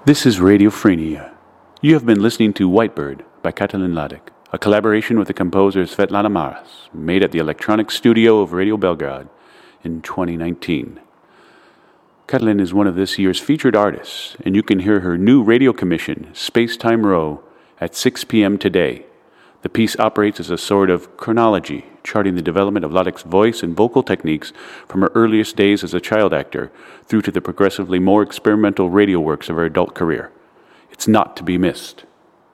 This is Radiophrenia. You have been listening to Whitebird by Katalin Ladek, a collaboration with the composer Svetlana Maras, made at the Electronic Studio of Radio Belgrade in 2019. Katalin is one of this year's featured artists, and you can hear her new radio commission, Space Time Row, at 6 p.m. today. The piece operates as a sort of chronology, charting the development of Ladek's voice and vocal techniques from her earliest days as a child actor through to the progressively more experimental radio works of her adult career. It's not to be missed.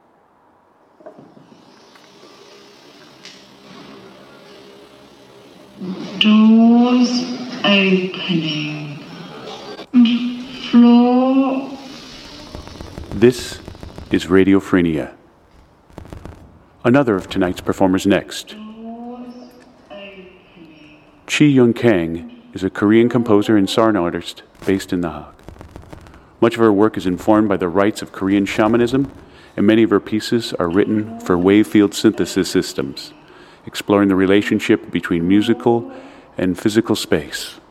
Doors opening. Floor. This is Radiophrenia. Another of tonight's performers next. Chi Yoon Kang is a Korean composer and sound artist based in The Hague. Much of her work is informed by the rites of Korean shamanism, and many of her pieces are written for wave field synthesis systems, exploring the relationship between musical and physical space.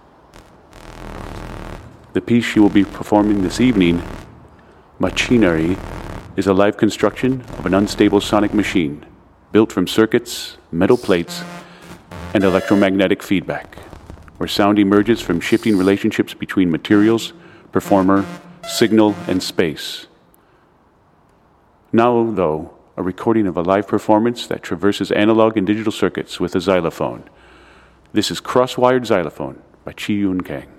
The piece she will be performing this evening, Machinery, is a live construction of an unstable sonic machine built from circuits, metal plates, and electromagnetic feedback, where sound emerges from shifting relationships between materials, performer, signal, and space. Now, though, a recording of a live performance that traverses analog and digital circuits with a xylophone. This is Cross-Wired Xylophone by Chi Yoon Kang.